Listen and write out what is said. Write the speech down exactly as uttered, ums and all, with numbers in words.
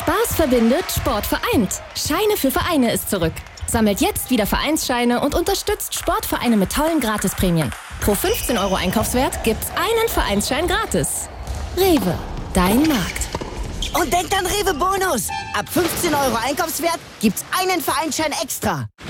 Spaß verbindet, Sport vereint. Scheine für Vereine ist zurück. Sammelt jetzt wieder Vereinsscheine und unterstützt Sportvereine mit tollen Gratisprämien. Pro fünfzehn Euro Einkaufswert gibt's einen Vereinsschein gratis. Rewe, dein Markt. Und denkt an Rewe Bonus. Ab fünfzehn Euro Einkaufswert gibt's einen Vereinsschein extra.